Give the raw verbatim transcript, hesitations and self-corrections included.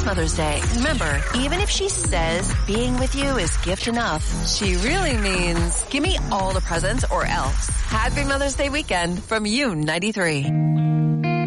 Mother's Day. Remember, even if she says being with you is gift enough, she really means give me all the presents or else. Happy Mother's Day weekend from U ninety-three.